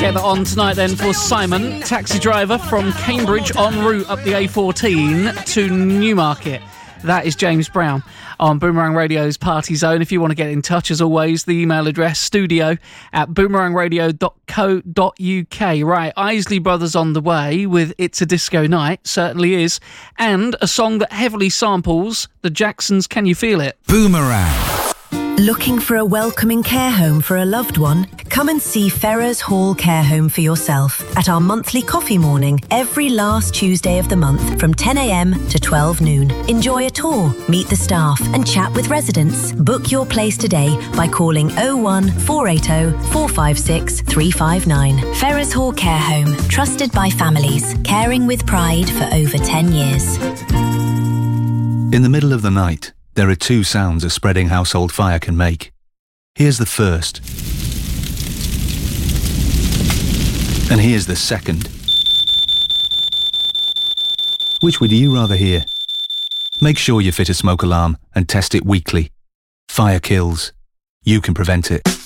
Get that on tonight then for Simon, taxi driver from Cambridge en route up the A14 to Newmarket. That is James Brown on Boomerang Radio's Party Zone. If you want to get in touch, as always, the email address studio@boomerangradio.co.uk. Right, Isley Brothers on the way with It's a Disco Night, certainly is, and a song that heavily samples the Jacksons' Can You Feel It? Boomerang. Looking for a welcoming care home for a loved one? Come and see Ferrers Hall Care Home for yourself at our monthly coffee morning every last Tuesday of the month from 10 a.m. to 12 noon. Enjoy a tour, meet the staff and chat with residents. Book your place today by calling 01 480 456 359. Ferrers Hall Care Home, trusted by families, caring with pride for over 10 years. In the middle of the night, there are two sounds a spreading household fire can make. Here's the first. And here's the second. Which would you rather hear? Make sure you fit a smoke alarm and test it weekly. Fire kills. You can prevent it.